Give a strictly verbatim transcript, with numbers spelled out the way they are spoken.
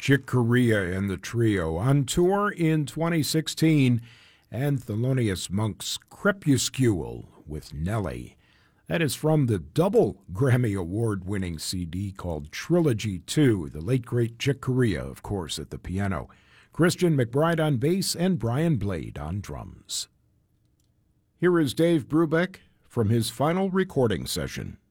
Chick Corea and the Trio on tour in twenty sixteen, and Thelonious Monk's Crepuscule with Nellie. That is from the double Grammy Award-winning C D called Trilogy two, the late great Chick Corea, of course, at the piano, Christian McBride on bass, and Brian Blade on drums. Here is Dave Brubeck from his final recording session.